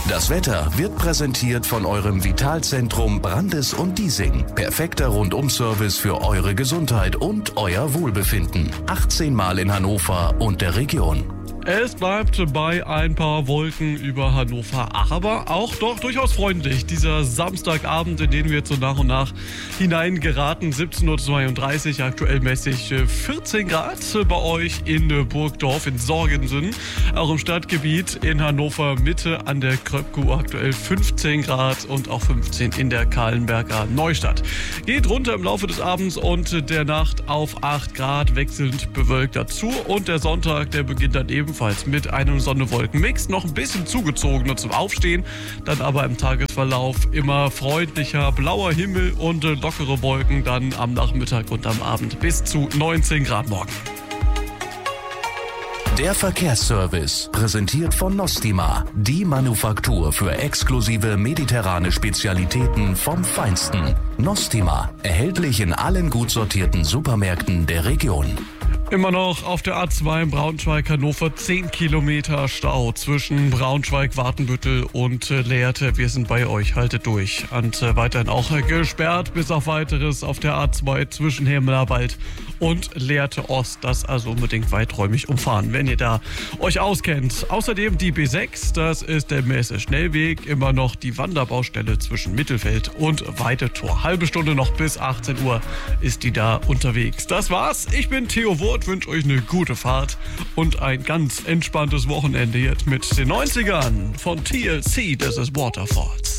Das Wetter wird präsentiert von eurem Vitalzentrum Brandes und Diesing. Perfekter Rundum-Service für eure Gesundheit und euer Wohlbefinden. 18 Mal in Hannover und der Region. Es bleibt bei ein paar Wolken über Hannover, aber auch doch durchaus freundlich. Dieser Samstagabend, in den wir jetzt so nach und nach hineingeraten, 17:32 Uhr, aktuell mäßig 14 Grad bei euch in Burgdorf in Sorgensen. Auch im Stadtgebiet in Hannover Mitte an der Kröpkuh aktuell 15 Grad und auch 15 in der Kahlenberger Neustadt. Geht runter im Laufe des Abends und der Nacht auf 8 Grad, wechselnd bewölkt dazu. Und der Sonntag, der beginnt dann ebenfalls mit einem Sonne-Wolken-Mix, noch ein bisschen zugezogener zum Aufstehen, dann aber im Tagesverlauf immer freundlicher blauer Himmel und lockere Wolken dann am Nachmittag und am Abend bis zu 19 Grad morgen. Der Verkehrsservice, präsentiert von Nostima, die Manufaktur für exklusive mediterrane Spezialitäten vom Feinsten. Nostima, erhältlich in allen gut sortierten Supermärkten der Region. Immer noch auf der A2 in Braunschweig-Hannover 10 Kilometer Stau zwischen Braunschweig-Wartenbüttel und Lehrte. Wir sind bei euch, haltet durch. Und weiterhin auch gesperrt bis auf Weiteres auf der A2 zwischen Hemmerwald und Lehrte Ost. Das also unbedingt weiträumig umfahren, wenn ihr da euch auskennt. Außerdem die B6, das ist der Messe-Schnellweg. Immer noch die Wanderbaustelle zwischen Mittelfeld und Weidetor. Halbe Stunde noch bis 18 Uhr ist die da unterwegs. Das war's. Ich bin Theo Wurth, wünsche euch eine gute Fahrt und ein ganz entspanntes Wochenende jetzt mit den 90ern von TLC, das ist Waterfalls.